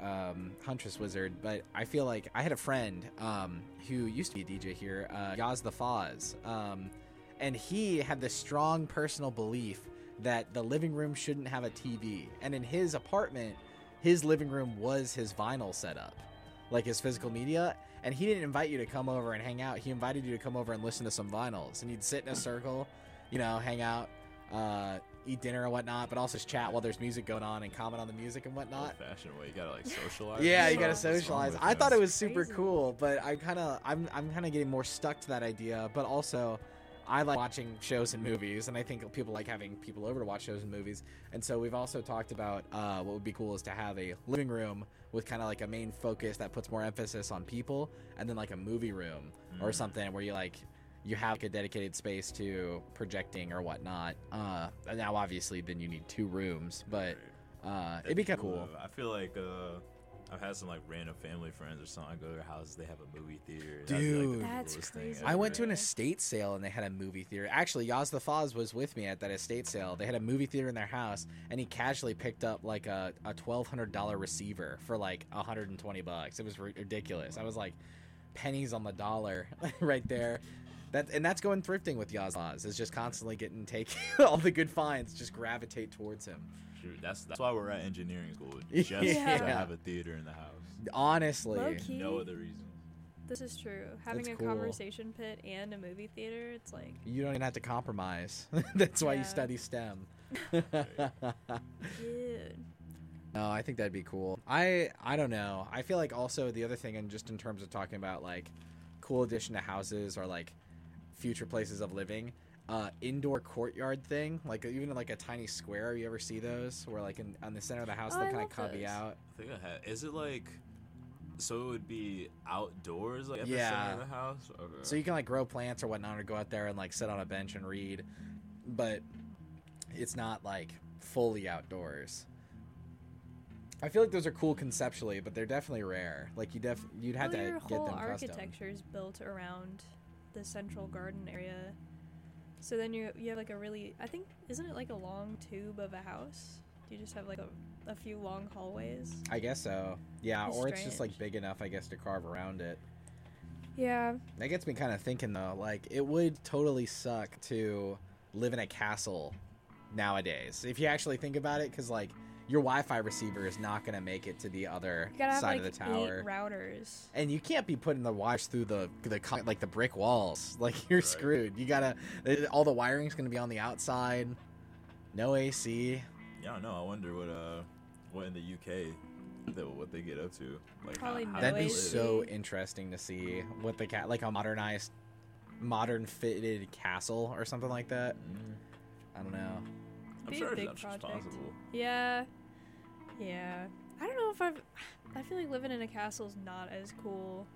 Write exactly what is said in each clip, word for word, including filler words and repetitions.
um, Huntress Wizard, but I feel like I had a friend um, who used to be a D J here, uh, Yaz the Foz, um, and he had this strong personal belief that the living room shouldn't have a T V, and in his apartment, his living room was his vinyl setup, like his physical media, and he didn't invite you to come over and hang out. He invited you to come over and listen to some vinyls, and you'd sit in a circle, you know, hang out, uh, eat dinner and whatnot, but also just chat while there's music going on and comment on the music and whatnot. Old-fashioned way, you gotta like socialize. Yeah, you What's gotta wrong with socialize. you? I thought it was super Crazy. cool, but I kind of, I'm, I'm kind of getting more stuck to that idea. But also, I like watching shows and movies, and I think people like having people over to watch shows and movies. And so we've also talked about uh, what would be cool is to have a living room with kind of like a main focus that puts more emphasis on people, and then like a movie room or Mm. something where you like. You have like a dedicated space to projecting or whatnot. Uh, now, obviously, then you need two rooms, but uh, it'd be kind of cool. I feel like uh, I've had some like random family friends or something. I go to their houses, they have a movie theater. That'd be, like, Dude. the That's coolest thing crazy. I went to an ever. estate sale and they had a movie theater. Actually, Yaz the Foz was with me at that estate sale. They had a movie theater in their house, and he casually picked up like a, a twelve hundred dollars receiver for like one hundred twenty bucks. It was ri- ridiculous. I was like, pennies on the dollar right there. That and that's going thrifting with Yaz Foz, is just constantly getting taken. All the good finds just gravitate towards him. Shoot, that's that's why we're at engineering school, just Yeah. to have a theater in the house. Honestly. Low-key. No other reason. This is true. Having That's a cool. conversation pit and a movie theater, it's like, You don't even have to compromise. That's why you Yeah. study STEM. dude. No, I think that'd be cool. I I don't know. I feel like also the other thing, and just in terms of talking about like cool addition to houses or like future places of living, uh, indoor courtyard thing, like even like a tiny square. You ever see those where like in on the center of the house Oh, they'll I kind love of cubby those. out? I think I had. Is it like? So it would be outdoors, like at the Yeah. center of the house. Okay. So you can like grow plants or whatnot, or go out there and like sit on a bench and read, but it's not like fully outdoors. I feel like those are cool conceptually, but they're definitely rare. Like you def you'd have well, to your get whole them custom. architecture is built around the central garden area. So then you you have like a really, I think, isn't it like a long tube of a house? Do you just have like a, a few long hallways? I guess so. Yeah, It's or it's just like strange. big enough, I guess, to carve around it. Yeah. That gets me kind of thinking though, like it would totally suck to live in a castle nowadays. If you actually think about it, because like your Wi-Fi receiver is not going to make it to the other You gotta have side like of the tower. eight routers. And you can't be putting the wires through the the con- like the brick walls. Like you're Right. screwed. You gotta all the wiring's gonna be on the outside. No A C. Yeah, I don't know. I wonder what uh, what in the U K, that what they get up to. Like Probably how, no how That'd they be A C. live. so interesting to see what the cat like a modernized, modern fitted castle or something like that. Mm. I don't know. I'm Be a sure big it's, I'm sure it's project. possible. Yeah. Yeah. I don't know if I've. I feel like living in a castle is not as cool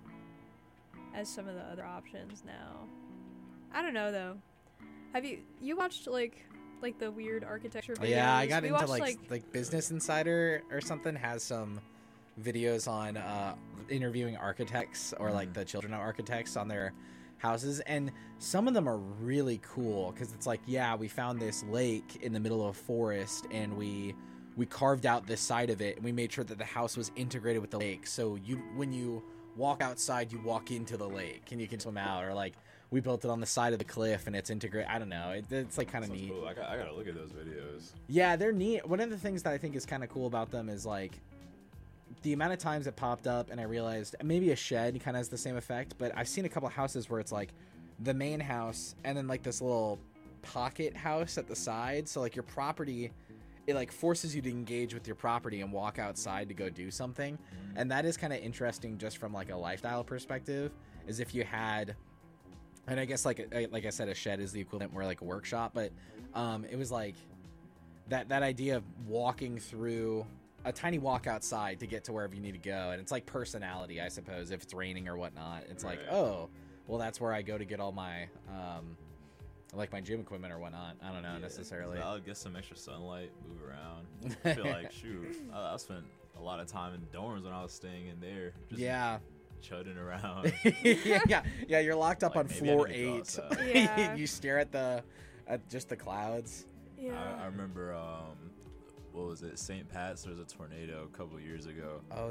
as some of the other options now. I don't know though. Have you you watched like like the weird architecture videos? Yeah, I got We into watched, like like Business Insider or something has some videos on uh interviewing architects or like Mhm. the children of architects on their houses, and some of them are really cool because it's like, yeah, we found this lake in the middle of a forest and we we carved out this side of it and we made sure that the house was integrated with the lake, so you when you walk outside you walk into the lake and you can swim out, or like we built it on the side of the cliff and it's integrated. I don't know, it, it's like kind of Sounds neat. cool. I, got, I gotta look at those videos. Yeah, they're neat. One of the things that I think is kind of cool about them is like the amount of times it popped up and I realized maybe a shed kind of has the same effect, but I've seen a couple of houses where it's like the main house and then like this little pocket house at the side. So like your property, it like forces you to engage with your property and walk outside to go do something. And that is kind of interesting just from like a lifestyle perspective, is if you had, and I guess like like I said, a shed is the equivalent more like a workshop, but um, it was like that that idea of walking through a tiny walk outside to get to wherever you need to go, and it's like personality, I suppose, if it's raining or whatnot. It's like, Right. oh, well, that's where I go to get all my um, like my gym equipment or whatnot. I don't know Yeah, necessarily. I'll get some extra sunlight, move around. I feel like, shoot, I, I spent a lot of time in dorms when I was staying in there. Just Yeah. chudding around. yeah, yeah, yeah. You're locked up Like, on maybe I floor need to go eight. outside. Yeah. You stare at the at just the clouds. Yeah. I, I remember, um, what was it, Saint Pat's, there was a tornado a couple years ago. Oh